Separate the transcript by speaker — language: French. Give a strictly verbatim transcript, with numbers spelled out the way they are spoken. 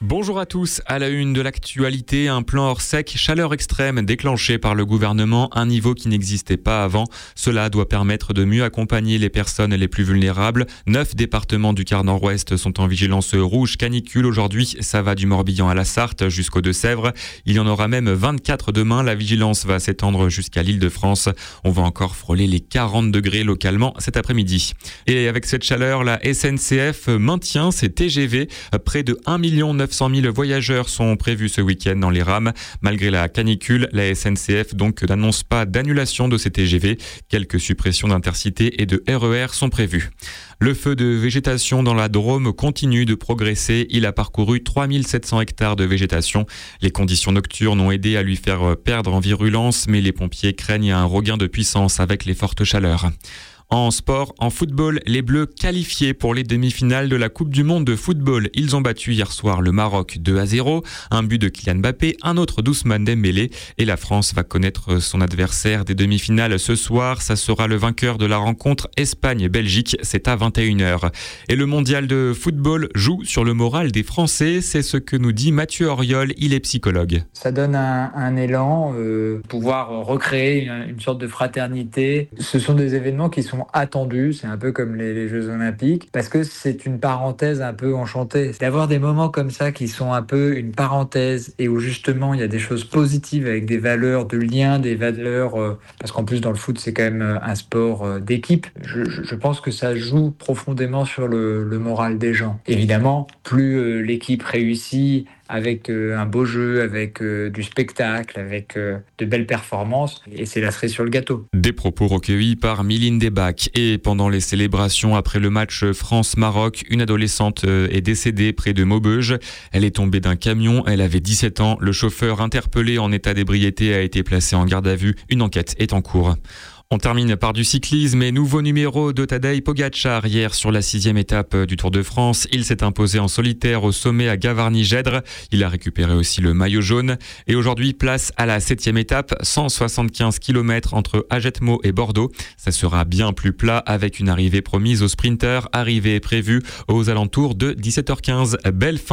Speaker 1: Bonjour à tous, à la une de l'actualité, un plan hors sec, chaleur extrême déclenché par le gouvernement, un niveau qui n'existait pas avant. Cela doit permettre de mieux accompagner les personnes les plus vulnérables. Neuf départements du quart nord-ouest sont en vigilance rouge canicule aujourd'hui. Ça va du Morbihan à la Sarthe jusqu'aux Deux-Sèvres. Il y en aura même vingt-quatre demain. La vigilance va s'étendre jusqu'à l'Île-de-France. On va encore frôler les quarante degrés localement cet après-midi. Et avec cette chaleur, la S N C F maintient ses T G V. Près de un million neuf cent mille voyageurs sont prévus ce week-end dans les rames. Malgré la canicule, la S N C F donc n'annonce pas d'annulation de ces T G V. Quelques suppressions d'Intercités et de R E R sont prévues. Le feu de végétation dans la Drôme continue de progresser. Il a parcouru trois mille sept cents hectares de végétation. Les conditions nocturnes ont aidé à lui faire perdre en virulence, mais les pompiers craignent un regain de puissance avec les fortes chaleurs. En sport, en football, les Bleus qualifiés pour les demi-finales de la Coupe du Monde de football. Ils ont battu hier soir le Maroc deux à zéro. Un but de Kylian Mbappé, un autre d'Ousmane Dembélé. Et la France va connaître son adversaire des demi-finales ce soir. Ça sera le vainqueur de la rencontre Espagne-Belgique. C'est à vingt et une heures. Et le mondial de football joue sur le moral des Français. C'est ce que nous dit Mathieu Auriol. Il est psychologue.
Speaker 2: Ça donne un, un élan, euh, pouvoir recréer une, une sorte de fraternité. Ce sont des événements qui sont attendus, c'est un peu comme les, les Jeux Olympiques, parce que c'est une parenthèse un peu enchantée. D'avoir des moments comme ça qui sont un peu une parenthèse et où justement il y a des choses positives avec des valeurs de lien, des valeurs, euh, parce qu'en plus dans le foot c'est quand même un sport euh, d'équipe, je, je, je pense que ça joue profondément sur le, le moral des gens. Évidemment, plus euh, l'équipe réussit avec euh, un beau jeu, avec euh, du spectacle, avec euh, de belles performances, et c'est la cerise sur le gâteau.
Speaker 1: Des propos recueillis par Mylène Debac. Et pendant les célébrations après le match France-Maroc, une adolescente est décédée près de Maubeuge. Elle est tombée d'un camion, elle avait dix-sept ans. Le chauffeur interpellé en état d'ébriété a été placé en garde à vue. Une enquête est en cours. On termine par du cyclisme et nouveau numéro de Tadej Pogačar hier sur la sixième étape du Tour de France. Il s'est imposé en solitaire au sommet à Gavarnie-Gèdre. Il a récupéré aussi le maillot jaune. Et aujourd'hui, place à la septième étape, cent soixante-quinze kilomètres entre Agetmo et Bordeaux. Ça sera bien plus plat avec une arrivée promise aux sprinters. Arrivée prévue aux alentours de dix-sept heures quinze. Belle fin.